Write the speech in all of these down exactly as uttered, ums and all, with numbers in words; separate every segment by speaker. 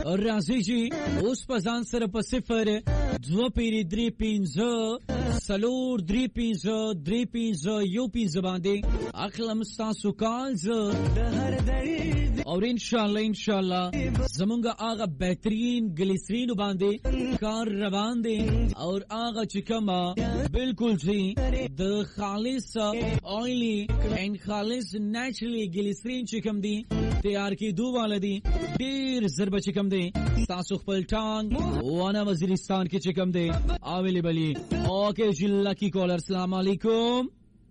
Speaker 1: راځي چې اوس په ځان سره په صفر دوه پیری درې پنځه څلور درې پنځه درې پنځه یو پنځه باندې اخلم ستاسو کال زه اور انشاءاللہ انشاءاللہ زمونږه هغه بهترین ګلیسرین باندې کار روان دي اور هغه چې کومه بالکل جی د خالص اویلی اینڈ خالص نیچرلی ګلیسرین چې کوم دي تیار کیدو والدي ډیر ضرب چې کوم دي تاسو خپل ټانګ وانا وزیرستان کې چې کوم دي اویلیبل اوکے جی لکی کالر السلام علیکم.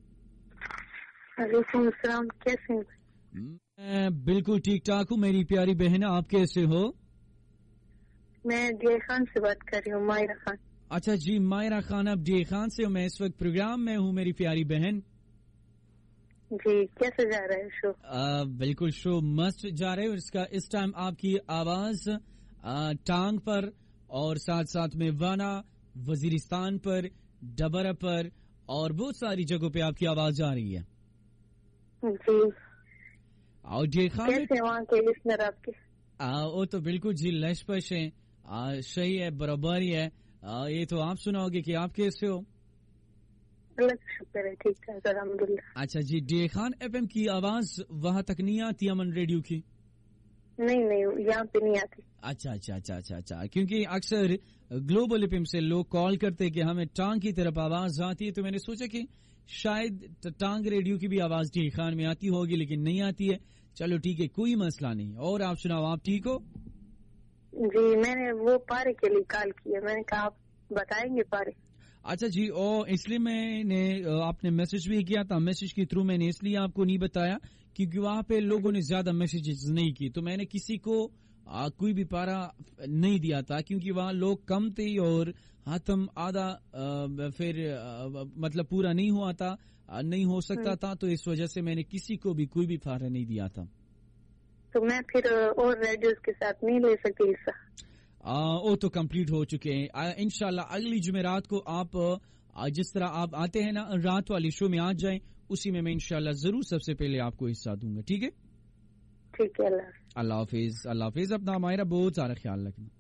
Speaker 2: وعلیکم السلام. کیسے ہیں؟
Speaker 1: میں بالکل ٹھیک ٹھاک ہوں میری پیاری بہن, آپ کیسے ہو؟
Speaker 2: میں ڈی خان سے بات کر رہی ہوں, مائرہ خان.
Speaker 1: اچھا جی مائرہ خان, اب ڈی خان سے ہوں, میں اس وقت پروگرام میں ہوں میری پیاری بہن.
Speaker 2: جی کیسے جا رہا ہے شو؟
Speaker 1: آ, بالکل شو مست جا رہے, اور اس کا اس ٹائم آپ کی آواز آ, ٹانگ پر اور ساتھ ساتھ میں وانا وزیرستان پر ڈبرا پر اور بہت ساری جگہوں پہ آپ کی آواز جا رہی ہے.
Speaker 2: جی
Speaker 1: اور ڈی خان
Speaker 2: کیسے وہاں کے لسنر آپ کے؟
Speaker 1: وہ تو بالکل جی لش پش ہے, صحیح ہے, برابر ہی ہے. آ, یہ تو آپ سناؤ گے کہ آپ کیسے ہو؟
Speaker 2: اللہ کا شکر ہے, ٹھیک ٹھاک الحمدللہ.
Speaker 1: اچھا G D Khan F M کی آواز وہاں تک نہیں آتی امن ریڈیو کی؟
Speaker 2: نہیں نہیں یہاں پہ نہیں آتی.
Speaker 1: اچھا اچھا اچھا اچھا اچھا کیونکہ اکثر گلوبل ایف ایم سے لوگ کال کرتے کہ ہمیں ٹانگ کی طرف آواز آتی ہے, تو میں نے سوچا کہ شاید ٹانگ ریڈیو کی بھی آواز ڈی خان میں آتی ہوگی لیکن نہیں آتی ہے. چلو ٹھیک ہے, کوئی مسئلہ نہیں. اور آپ سناؤ, آپ ٹھیک ہو؟
Speaker 2: جی میں نے وہ پارے کے لیے کال کیا, میں نے کہا آپ بتائیں گے پارے.
Speaker 1: اچھا جی, اور اس لیے میں نے آپ نے میسج بھی کیا تھا, میسج کے تھرو میں نے اس لیے آپ کو نہیں بتایا کیونکہ وہاں پہ لوگوں نے زیادہ میسیجز نہیں کی, تو میں نے کسی کو آ, کوئی بھی پارا نہیں دیا تھا کیونکہ وہاں لوگ کم تھے اور ختم آدھا آ, پھر آ, مطلب پورا نہیں ہوا تھا, آ, نہیں ہو سکتا تھا, تو اس وجہ سے میں نے کسی کو بھی کوئی بھی پارا نہیں دیا تھا.
Speaker 2: تو میں پھر اور ریڈیوز کے ساتھ نہیں لے سکتی حصہ؟
Speaker 1: وہ تو کمپلیٹ ہو چکے ہیں. انشاءاللہ اگلی جمعرات کو آپ جس طرح آپ آتے ہیں نا رات والی شو میں آ جائیں, اسی میں میں انشاءاللہ ضرور سب سے پہلے آپ کو حصہ دوں گا. ٹھیک ہے,
Speaker 2: ٹھیک ہے. اللہ
Speaker 1: اللہ حافظ. اللہ حافظ. اپنا ہمارا بہت سارا خیال رکھنا.